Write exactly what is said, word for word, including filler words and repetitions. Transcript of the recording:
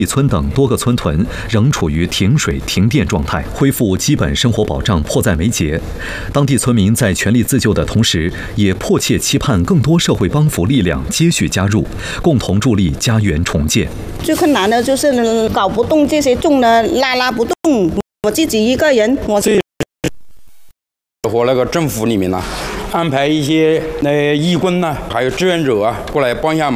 一村等多个村屯仍处于停水停电状态，恢复基本生活保障迫在眉睫。当地村民在全力自救的同时，也迫切期盼更多社会帮扶力量接续加入，共同助力家园重建。 最困难的就是搞不动这些重的，拉拉不动。我自己一个人，我是和那个政府里面呢、啊，安排一些那义工呢、啊，还有志愿者啊，过来帮一下忙。